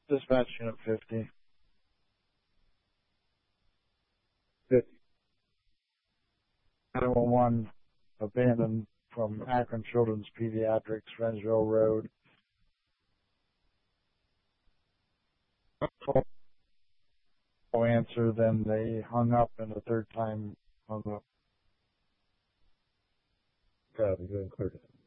Dispatch unit 50. 50. 911 abandoned from Akron Children's Pediatrics, Rensville Road. No answer, then they hung up, and the third time hung up. Copy, go and clear it.